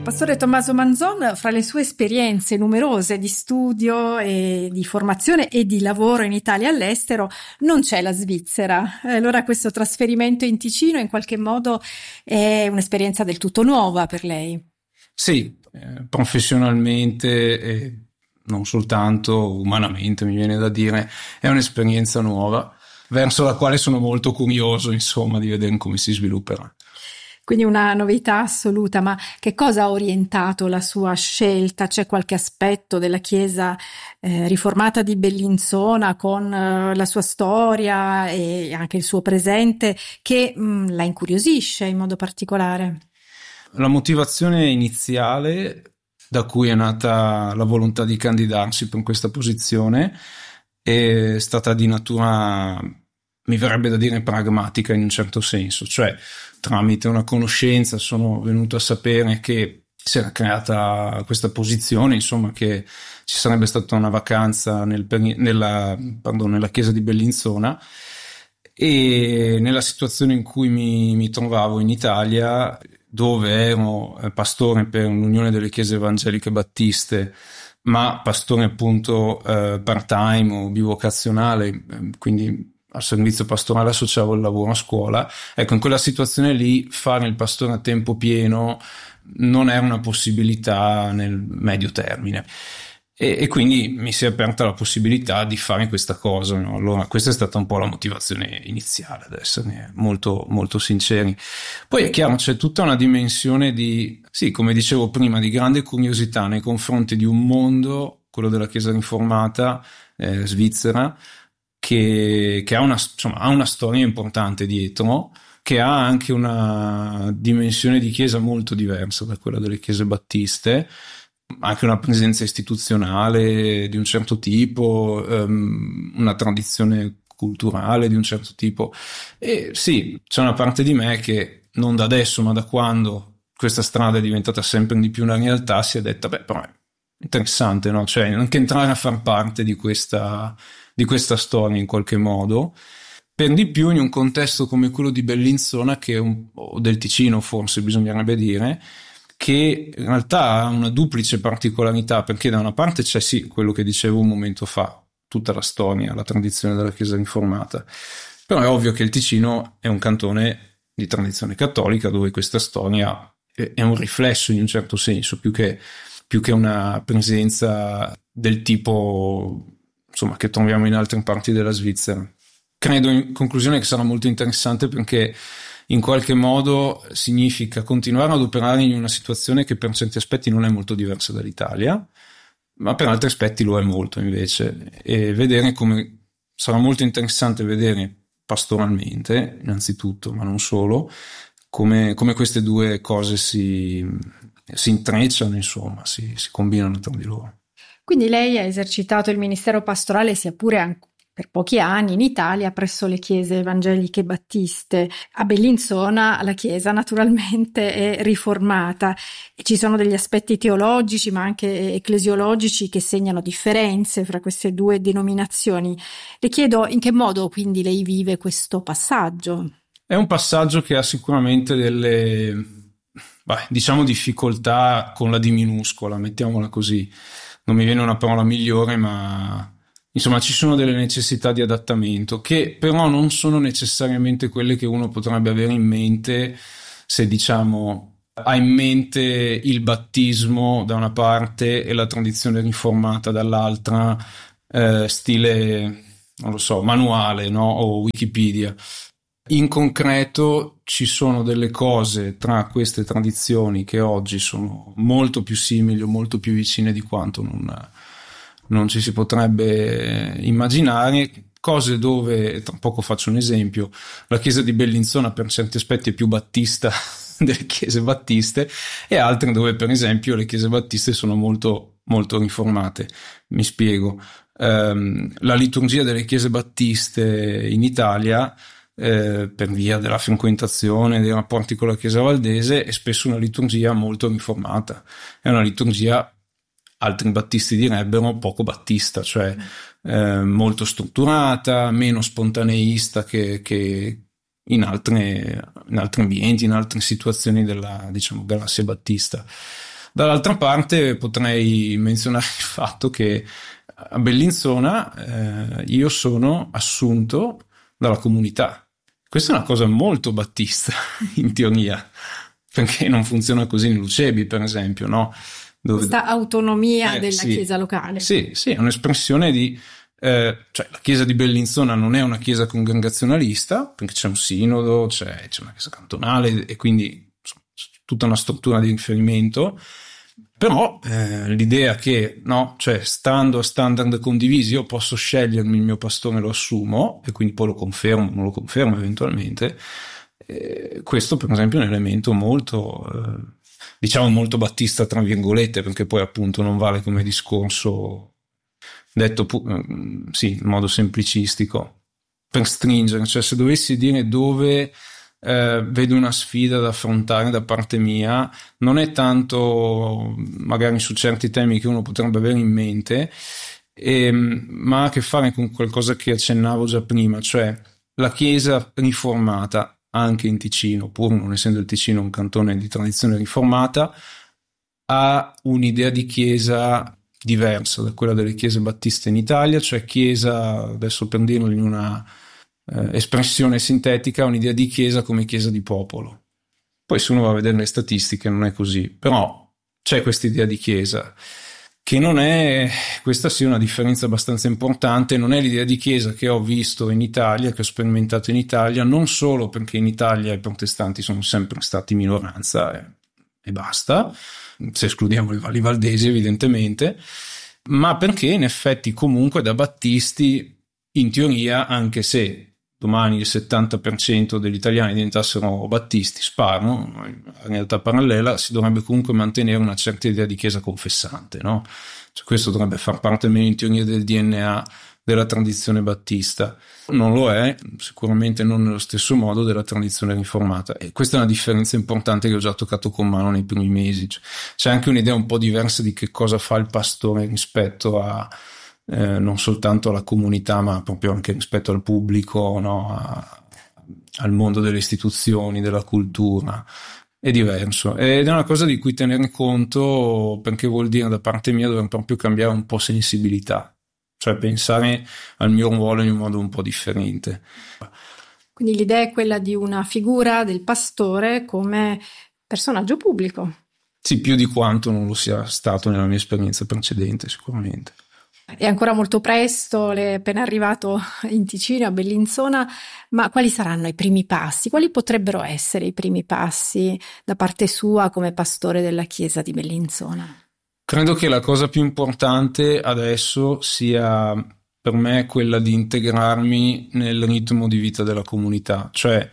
Pastore Tommaso Manzon, fra le sue esperienze numerose di studio e di formazione e di lavoro in Italia e all'estero, non c'è la Svizzera. Allora questo trasferimento in Ticino in qualche modo è un'esperienza del tutto nuova per lei. Sì, professionalmente e non soltanto umanamente, mi viene da dire, è un'esperienza nuova verso la quale sono molto curioso, insomma, di vedere come si svilupperà. Quindi una novità assoluta, ma che cosa ha orientato la sua scelta? C'è qualche aspetto della chiesa riformata di Bellinzona con la sua storia e anche il suo presente che la incuriosisce in modo particolare? La motivazione iniziale da cui è nata la volontà di candidarsi per questa posizione è stata di natura, mi verrebbe da dire, pragmatica in un certo senso, cioè tramite una conoscenza sono venuto a sapere che si era creata questa posizione, insomma, che ci sarebbe stata una vacanza nella chiesa di Bellinzona, e nella situazione in cui mi trovavo in Italia, dove ero pastore per l'Unione delle Chiese Evangeliche Battiste, ma pastore appunto part-time o bivocazionale, quindi al servizio pastorale associavo il lavoro a scuola. Ecco, in quella situazione lì fare il pastore a tempo pieno non era una possibilità nel medio termine. E quindi mi si è aperta la possibilità di fare questa cosa, no? Allora questa è stata un po' la motivazione iniziale, ad essere molto, molto sinceri. Poi è chiaro, c'è tutta una dimensione di, sì, come dicevo prima, di grande curiosità nei confronti di un mondo, quello della Chiesa riformata svizzera, che ha una storia importante dietro, che ha anche una dimensione di chiesa molto diversa da quella delle chiese battiste, anche una presenza istituzionale di un certo tipo, una tradizione culturale di un certo tipo. E sì, c'è una parte di me che non da adesso, ma da quando questa strada è diventata sempre di più una realtà, si è detta, beh, però è interessante, no? Cioè anche entrare a far parte di questa storia in qualche modo, per di più in un contesto come quello di Bellinzona, o del Ticino forse bisognerebbe dire, che in realtà ha una duplice particolarità, perché da una parte c'è sì quello che dicevo un momento fa, tutta la storia, la tradizione della Chiesa riformata, però è ovvio che il Ticino è un cantone di tradizione cattolica dove questa storia è un riflesso in un certo senso, più che una presenza del tipo, insomma, che troviamo in altre parti della Svizzera. Credo in conclusione che sarà molto interessante, perché in qualche modo significa continuare ad operare in una situazione che per certi aspetti non è molto diversa dall'Italia, ma per altri aspetti lo è molto invece, e vedere come sarà molto interessante vedere pastoralmente innanzitutto, ma non solo, come queste due cose si intrecciano, insomma, si combinano tra di loro. Quindi lei ha esercitato il ministero pastorale sia pure anche per pochi anni in Italia presso le chiese evangeliche battiste. A Bellinzona la chiesa naturalmente è riformata e ci sono degli aspetti teologici ma anche ecclesiologici che segnano differenze fra queste due denominazioni. Le chiedo in che modo quindi lei vive questo passaggio. È un passaggio che ha sicuramente delle, diciamo, difficoltà con la D minuscola, mettiamola così. Non mi viene una parola migliore, ma insomma ci sono delle necessità di adattamento che però non sono necessariamente quelle che uno potrebbe avere in mente se, diciamo, ha in mente il battesimo da una parte e la tradizione riformata dall'altra, stile, non lo so, manuale, no? O Wikipedia. In concreto ci sono delle cose tra queste tradizioni che oggi sono molto più simili o molto più vicine di quanto non ci si potrebbe immaginare, cose dove, tra poco faccio un esempio, la chiesa di Bellinzona per certi aspetti è più battista delle chiese battiste, e altre dove per esempio le chiese battiste sono molto, molto riformate. Mi spiego. La liturgia delle chiese battiste in Italia, per via della frequentazione dei rapporti con la Chiesa valdese, è spesso una liturgia molto riformata, è una liturgia, altri battisti direbbero, poco battista, cioè molto strutturata, meno spontaneista che in altri ambienti, in altre situazioni della, diciamo, galassia battista. Dall'altra parte potrei menzionare il fatto che a Bellinzona io sono assunto dalla comunità. Questa è una cosa molto battista in teoria, perché non funziona così in Lucebi, per esempio, no? Questa autonomia della sì, chiesa locale. Sì, è un'espressione di cioè la chiesa di Bellinzona non è una chiesa congregazionalista, perché c'è un sinodo, c'è una chiesa cantonale e quindi insomma, tutta una struttura di riferimento, però l'idea che no, cioè stando a standard condivisi io posso scegliermi il mio pastore, lo assumo e quindi poi lo confermo, non lo confermo eventualmente, questo per esempio è un elemento molto diciamo molto battista tra virgolette, perché poi appunto non vale come discorso detto sì, in modo semplicistico per stringere, cioè se dovessi dire dove vedo una sfida da affrontare da parte mia, non è tanto magari su certi temi che uno potrebbe avere in mente, ma ha a che fare con qualcosa che accennavo già prima, cioè la Chiesa riformata anche in Ticino, pur non essendo il Ticino un cantone di tradizione riformata, ha un'idea di Chiesa diversa da quella delle chiese battiste in Italia, cioè Chiesa, adesso per dirlo in una espressione sintetica, un'idea di Chiesa come Chiesa di popolo. Poi se uno va a vedere le statistiche non è così, però c'è questa idea di Chiesa che non è, questa sia una differenza abbastanza importante, non è l'idea di Chiesa che ho visto in Italia, che ho sperimentato in Italia, non solo perché in Italia i protestanti sono sempre stati minoranza e basta, se escludiamo i Valli Valdesi evidentemente, ma perché in effetti comunque da battisti in teoria, anche se domani il 70% degli italiani diventassero battisti, sparo, in realtà parallela, si dovrebbe comunque mantenere una certa idea di chiesa confessante, no? Cioè questo dovrebbe far parte almeno in teoria del DNA della tradizione battista. Non lo è, sicuramente non nello stesso modo della tradizione riformata. E questa è una differenza importante che ho già toccato con mano nei primi mesi. C'è anche un'idea un po' diversa di che cosa fa il pastore rispetto a non soltanto alla comunità, ma proprio anche rispetto al pubblico, no? Al mondo delle istituzioni, della cultura. È diverso ed è una cosa di cui tenere conto, perché vuol dire da parte mia dover proprio cambiare un po' sensibilità, cioè pensare al mio ruolo in un modo un po' differente. Quindi l'idea è quella di una figura del pastore come personaggio pubblico. Sì, più di quanto non lo sia stato nella mia esperienza precedente, sicuramente. È ancora molto presto, lei è appena arrivato in Ticino, a Bellinzona, ma quali saranno i primi passi? Quali potrebbero essere i primi passi da parte sua come pastore della chiesa di Bellinzona? Credo che la cosa più importante adesso sia per me quella di integrarmi nel ritmo di vita della comunità, cioè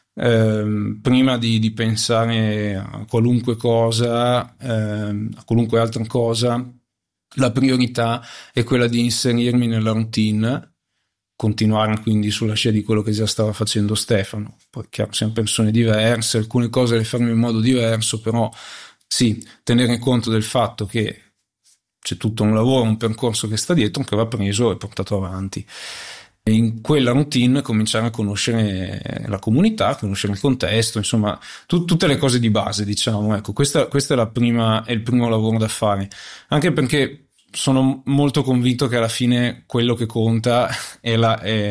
prima di pensare a qualunque cosa, a qualunque altra cosa, la priorità è quella di inserirmi nella routine, continuare quindi sulla scia di quello che già stava facendo Stefano. Poi chiaro, siamo persone diverse, alcune cose le faremo in modo diverso, però sì, tenere conto del fatto che c'è tutto un lavoro, un percorso che sta dietro, che va preso e portato avanti. E in quella routine cominciare a conoscere la comunità, conoscere il contesto, insomma, tutte le cose di base, diciamo. Ecco, questa è il primo lavoro da fare, anche perché sono molto convinto che alla fine quello che conta è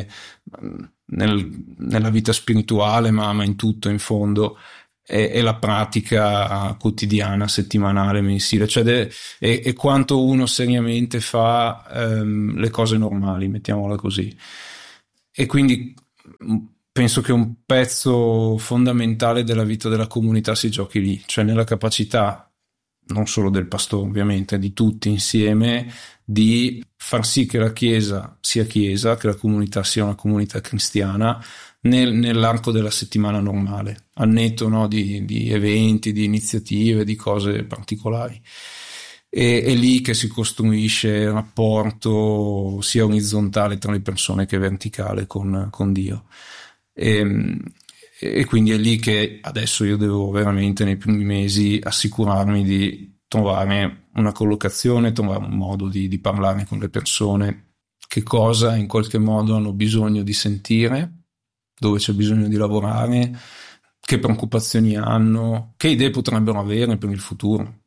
nella vita spirituale, ma in tutto, in fondo, è la pratica quotidiana, settimanale, mensile, cioè è quanto uno seriamente fa le cose normali, mettiamola così. E quindi penso che un pezzo fondamentale della vita della comunità si giochi lì, cioè nella capacità, non solo del pastore ovviamente, di tutti insieme, di far sì che la Chiesa sia Chiesa, che la comunità sia una comunità cristiana nell'arco della settimana normale, al netto, no, di eventi, di iniziative, di cose particolari. È lì che si costruisce il rapporto sia orizzontale tra le persone che verticale con Dio. E quindi è lì che adesso io devo veramente nei primi mesi assicurarmi di trovare una collocazione, trovare un modo di parlare con le persone, che cosa in qualche modo hanno bisogno di sentire, dove c'è bisogno di lavorare, che preoccupazioni hanno, che idee potrebbero avere per il futuro.